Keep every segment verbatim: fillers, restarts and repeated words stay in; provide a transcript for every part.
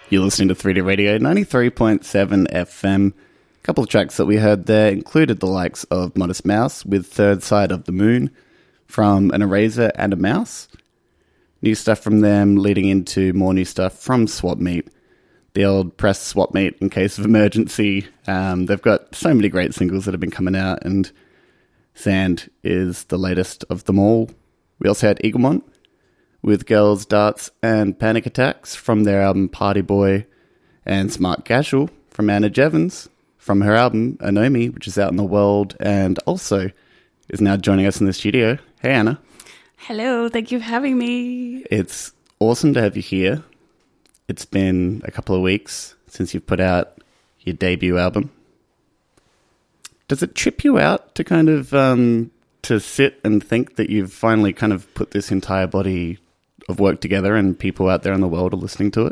You're listening to three D Radio, ninety-three point seven F M. A couple of tracks that we heard there included the likes of Modest Mouse with Third Side of the Moon from An Eraser and a Mouse. New stuff from them leading into more new stuff from Swap Meet. The old press Swap Meet in case of emergency. Um, they've got so many great singles that have been coming out, and Sand is the latest of them all. We also had Eaglemont with Girls, Darts and Panic Attacks from their album Party Boy, and Smart Casual from Anna Jevons from her album Anomi, which is out in the world and also is now joining us in the studio. Hey Anna. Hello, thank you for having me. It's awesome to have you here. It's been a couple of weeks since you've put out your debut album. Does it trip you out to kind of um, to sit and think that you've finally kind of put this entire body of work together and people out there in the world are listening to it?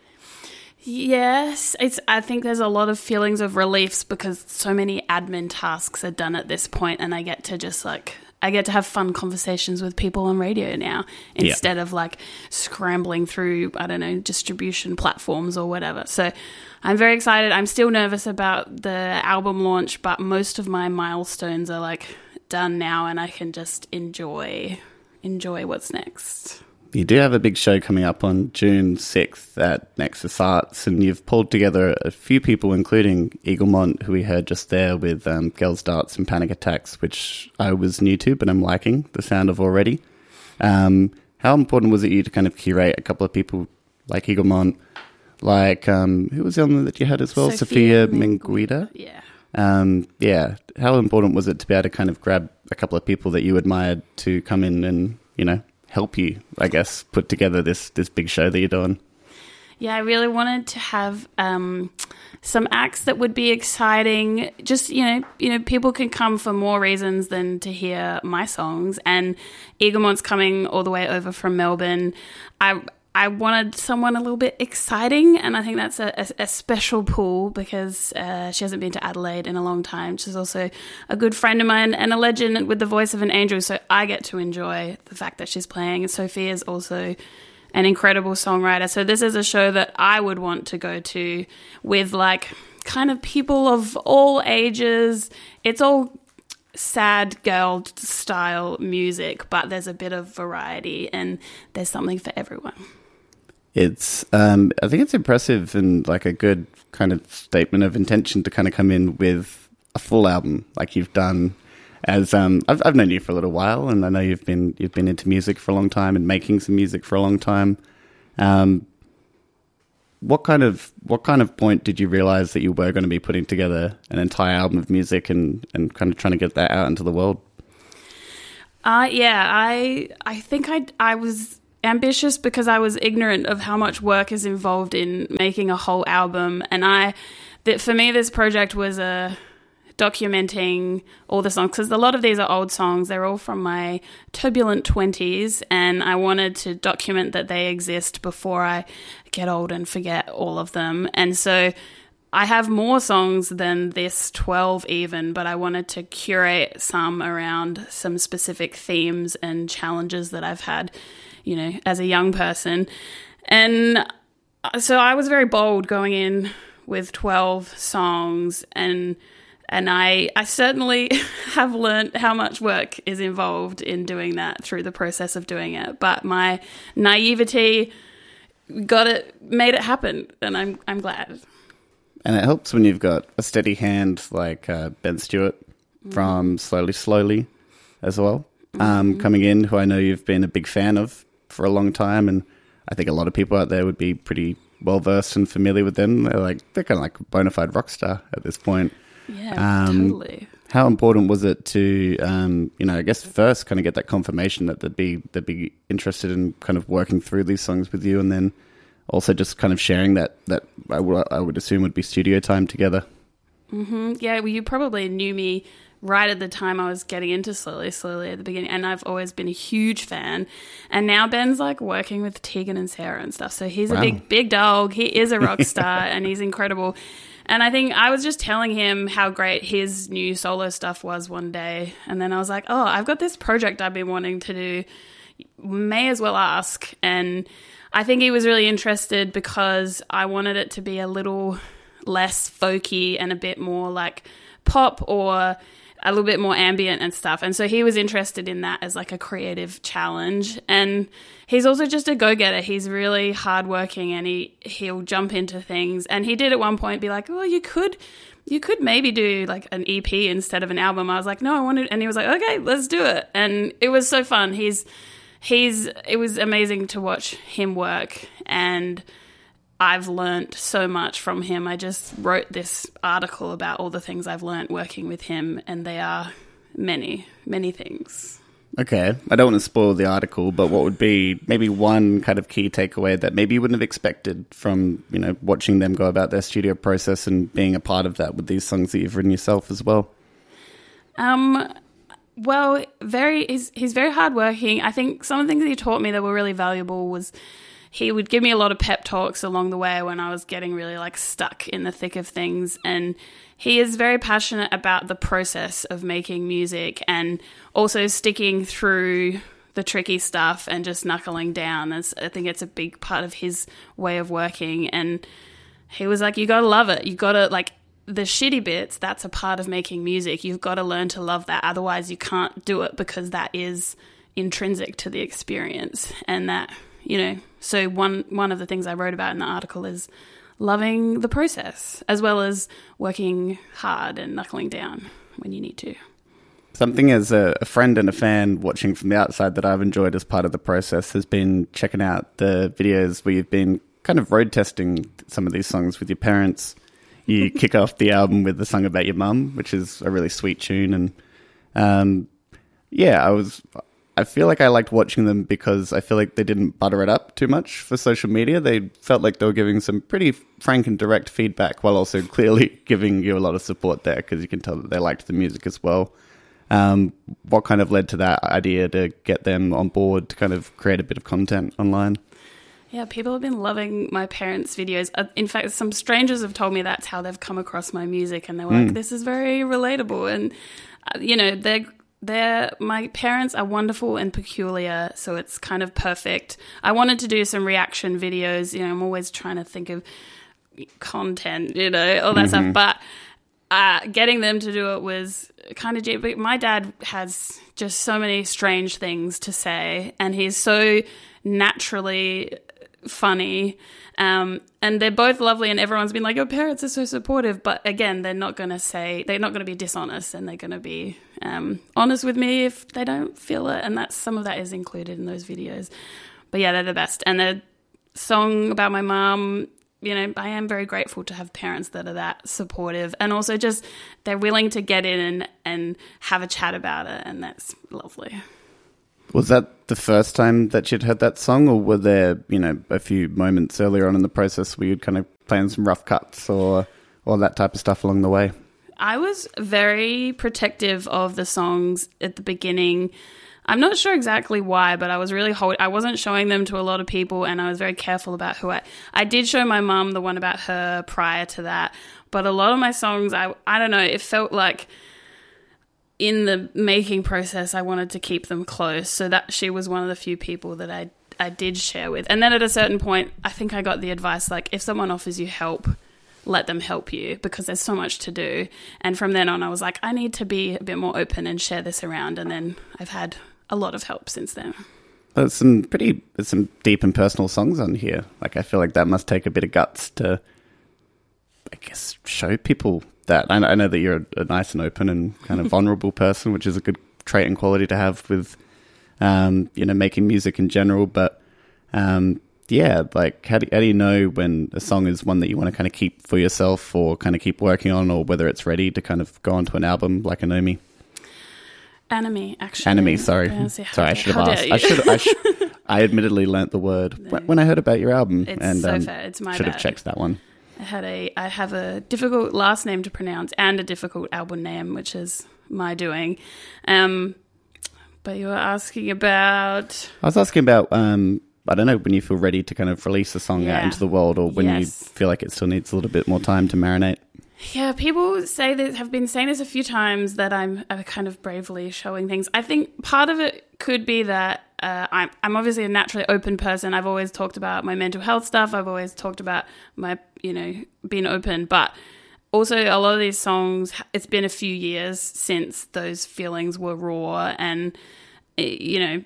Yes, it's. I think there's a lot of feelings of reliefs because so many admin tasks are done at this point, and I get to just like I get to have fun conversations with people on radio now instead yeah. of like scrambling through, I don't know, distribution platforms or whatever. So I'm very excited. I'm still nervous about the album launch, but most of my milestones are like done now, and I can just enjoy enjoy what's next. You do have a big show coming up on June sixth at Nexus Arts, and you've pulled together a few people, including Eaglemont, who we heard just there with um, Girls, Darts and Panic Attacks, which I was new to, but I'm liking the sound of already. Um, how important was it you to kind of curate a couple of people like Eaglemont, like, um, who was the other that you had as well? Sophia, Sophia Menguida? Yeah. Um, yeah. How important was it to be able to kind of grab a couple of people that you admired to come in and, you know, help you, I guess, put together this this big show that you're doing? Yeah, I really wanted to have um, some acts that would be exciting. Just, you know, you know, people can come for more reasons than to hear my songs. And Eaglemont's coming all the way over from Melbourne. I I wanted someone a little bit exciting, and I think that's a, a, a special pull because uh, she hasn't been to Adelaide in a long time. She's also a good friend of mine and a legend with the voice of an angel, so I get to enjoy the fact that she's playing. And Sophie is also an incredible songwriter. So this is a show that I would want to go to with like kind of people of all ages. It's all sad girl style music, but there's a bit of variety and there's something for everyone. It's, um, I think it's impressive and like a good kind of statement of intention to kind of come in with a full album like you've done. As um, I've I've known you for a little while, and I know you've been you've been into music for a long time and making some music for a long time. Um, what kind of what kind of point did you realize that you were going to be putting together an entire album of music and, and kind of trying to get that out into the world? Uh, yeah, I I think I I was ambitious because I was ignorant of how much work is involved in making a whole album, and I that for me this project was a documenting all the songs because a lot of these are old songs. They're all from my turbulent twenties, and I wanted to document that they exist before I get old and forget all of them. And so I have more songs than this, twelve even, but I wanted to curate some around some specific themes and challenges that I've had, you know, as a young person. And so I was very bold going in with twelve songs, and And I, I certainly have learned how much work is involved in doing that through the process of doing it. But my naivety got it, made it happen, and I'm I'm glad. And it helps when you've got a steady hand like uh, Ben Stewart mm-hmm. from Slowly Slowly as well, um, mm-hmm. coming in, who I know you've been a big fan of for a long time, and I think a lot of people out there would be pretty well versed and familiar with them. They're like they're kind of like a bona fide rock star at this point. Yeah, um, totally. How important was it to, um, you know, I guess first kind of get that confirmation that they'd be they'd be interested in kind of working through these songs with you, and then also just kind of sharing that that I, w- I would assume would be studio time together. Mm-hmm. Yeah, well, you probably knew me right at the time I was getting into Slowly Slowly at the beginning, and I've always been a huge fan. And now Ben's like working with Tegan and Sarah and stuff, so he's wow. a big big dog. He is a rock star, and he's incredible. And I think I was just telling him how great his new solo stuff was one day. And then I was like, oh, I've got this project I've been wanting to do. May as well ask. And I think he was really interested because I wanted it to be a little less folky and a bit more like pop or a little bit more ambient and stuff. And so he was interested in that as like a creative challenge. And he's also just a go-getter. He's really hardworking and he, he'll jump into things. And he did at one point be like, well, you could, you could maybe do like an E P instead of an album. I was like, no, I wanted, and he was like, okay, let's do it. And it was so fun. He's, he's, it was amazing to watch him work, and I've learnt so much from him. I just wrote this article about all the things I've learnt working with him, and they are many, many things. Okay, I don't want to spoil the article, but what would be maybe one kind of key takeaway that maybe you wouldn't have expected from, you know, watching them go about their studio process and being a part of that with these songs that you've written yourself as well? Um, well, very he's, he's very hardworking. I think some of the things that he taught me that were really valuable was he would give me a lot of pep talks along the way when I was getting really like stuck in the thick of things. And he is very passionate about the process of making music and also sticking through the tricky stuff and just knuckling down. As I think it's a big part of his way of working. And he was like, you got to love it. You got to like the shitty bits. That's a part of making music. You've got to learn to love that. Otherwise you can't do it, because that is intrinsic to the experience. And that, you know, so one one of the things I wrote about in the article is loving the process as well as working hard and knuckling down when you need to. Something as a, a friend and a fan watching from the outside that I've enjoyed as part of the process has been checking out the videos where you've been kind of road testing some of these songs with your parents. You kick off the album with the song about your mum, which is a really sweet tune. And um, yeah, I was... I feel like I liked watching them because I feel like they didn't butter it up too much for social media. They felt like they were giving some pretty frank and direct feedback while also clearly giving you a lot of support there, because you can tell that they liked the music as well. Um, what kind of led to that idea to get them on board to kind of create a bit of content online? Yeah, people have been loving my parents' videos. Uh, in fact, some strangers have told me that's how they've come across my music, and they were mm. like, this is very relatable. And, uh, you know, they're They're, my parents are wonderful and peculiar, so it's kind of perfect. I wanted to do some reaction videos. You know, I'm always trying to think of content, you know, all that mm-hmm. stuff. But uh, getting them to do it was kind of... But my dad has just so many strange things to say, and he's so naturally funny. Um, and they're both lovely, and everyone's been like, your parents are so supportive. But again, they're not going to say, they're not going to be dishonest, and they're going to be um, honest with me if they don't feel it. And that's, some of that is included in those videos. But yeah, they're the best. And the song about my mum, you know, I am very grateful to have parents that are that supportive, and also just they're willing to get in and, and have a chat about it. And that's lovely. Was that the first time that you'd heard that song, or were there, you know, a few moments earlier on in the process where you'd kind of playing some rough cuts or or that type of stuff along the way? I was very protective of the songs at the beginning. I'm not sure exactly why, but I was really hold. I wasn't showing them to a lot of people, and I was very careful about who I. I did show my mum the one about her prior to that, but a lot of my songs, I I don't know, it felt like in the making process, I wanted to keep them close, so that she was one of the few people that I I did share with. And then at a certain point, I think I got the advice, like, if someone offers you help, let them help you, because there's so much to do. And from then on, I was like, I need to be a bit more open and share this around. And then I've had a lot of help since then. There's some pretty, there's some deep and personal songs on here. Like, I feel like that must take a bit of guts to, I guess, show people that. I know, I know that you're a, a nice and open and kind of vulnerable person, which is a good trait and quality to have with, um, you know, making music in general. But um, yeah, like how do, how do you know when a song is one that you want to kind of keep for yourself or kind of keep working on, or whether it's ready to kind of go onto an album like Anomi? Anomi, actually. Anomi, sorry. Yeah, sorry, I should have asked. I should. I, sh- I admittedly learnt the word no. when I heard about your album, it's and so um, fair. It's my should bad. have checked that one. I had a, I have a difficult last name to pronounce and a difficult album name, which is my doing. Um, but you were asking about... I was asking about, um, I don't know, when you feel ready to kind of release a song yeah. out into the world, or when yes. you feel like it still needs a little bit more time to marinate. Yeah, people say that, have been saying this a few times, that I'm uh, kind of bravely showing things. I think part of it could be that uh, I'm, I'm obviously a naturally open person. I've always talked about my mental health stuff. I've always talked about my, you know, being open. But also a lot of these songs, it's been a few years since those feelings were raw. And, you know,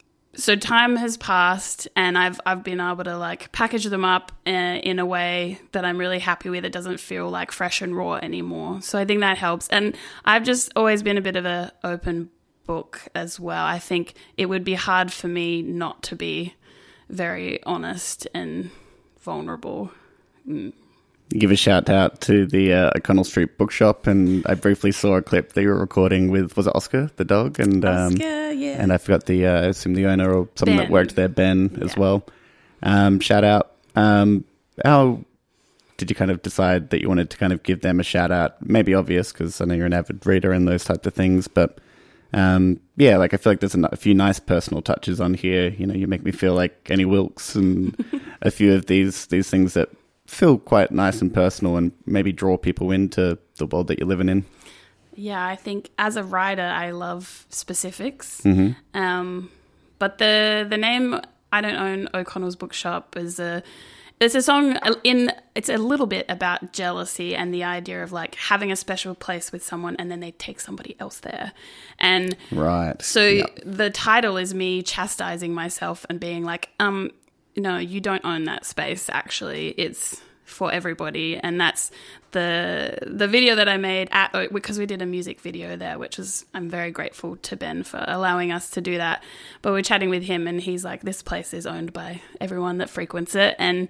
so time has passed and I've I've been able to like package them up uh, in a way that I'm really happy with. It doesn't feel like fresh and raw anymore. So I think that helps. And I've just always been a bit of an open book as well. I think it would be hard for me not to be very honest and vulnerable. Mm. Give a shout out to the uh, O'Connell Street Bookshop, and I briefly saw a clip that you were recording with, was it Oscar, the dog? And um, Oscar, yeah. And I forgot the, uh, I assume the owner or someone Ben. that worked there, Ben, Yeah. as well. Um, shout out. Um, how did you kind of decide that you wanted to kind of give them a shout out? Maybe obvious, because I know you're an avid reader and those types of things, but um, yeah, like I feel like there's a, a few nice personal touches on here. You know, you make me feel like Annie Wilkes and a few of these these things that feel quite nice and personal and maybe draw people into the world that you're living in. Yeah, I think as a writer, I love specifics. Mm-hmm. Um, but the the name I Don't Own O'Connell's Bookshop is a it's a song in it's a little bit about jealousy and the idea of like having a special place with someone and then they take somebody else there. And right. so Yep. the title is me chastising myself and being like, um, no, you don't own that space. Actually, it's for everybody. And that's the the video that I made at, because we did a music video there, which is, I'm very grateful to Ben for allowing us to do that. But we're chatting with him and he's like, this place is owned by everyone that frequents it. And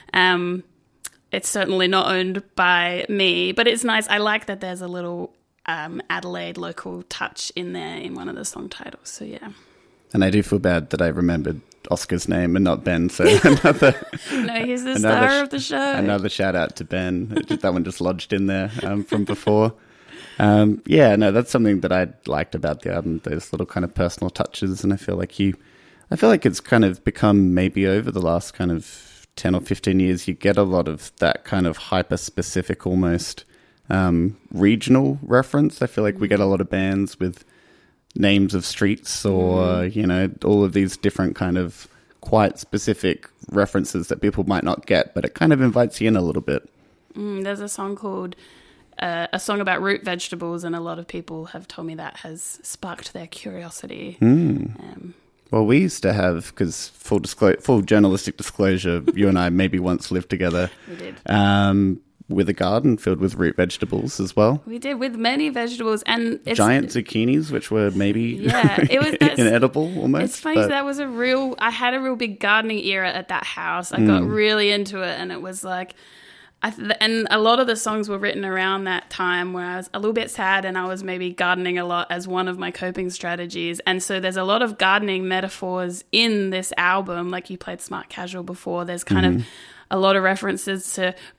um, it's certainly not owned by me, but it's nice. I like that there's a little um, Adelaide local touch in there in one of the song titles. So yeah. And I do feel bad that I remembered Oscar's name and not Ben, so another No, he's the another star sh- of the show. another shout out to Ben. It just- that one just lodged in there um, from before. Um, yeah, no, that's something that I liked about the album. Those little kind of personal touches, and I feel like you, I feel like it's kind of become maybe over the last kind of ten or fifteen years, you get a lot of that kind of hyper specific, almost um, regional reference. I feel like we get a lot of bands with names of streets or, mm. you know, all of these different kind of quite specific references that people might not get, but it kind of invites you in a little bit. Mm, there's a song called, uh, a song about root vegetables, and a lot of people have told me that has sparked their curiosity. Mm. Um, Well, we used to have, because full, disclo- full journalistic disclosure, you and I maybe once lived together. we did. Um, with a garden filled with root vegetables as well. We did, with many vegetables. And it's, giant zucchinis, which were maybe yeah, it was, that's, inedible almost. It's funny, but that was a real, I had a real big gardening era at that house. I got really into it, and it was like, I th- and a lot of the songs were written around that time where I was a little bit sad and I was maybe gardening a lot as one of my coping strategies. And so there's a lot of gardening metaphors in this album. Like you played Smart Casual before. There's kind mm-hmm. of a lot of references to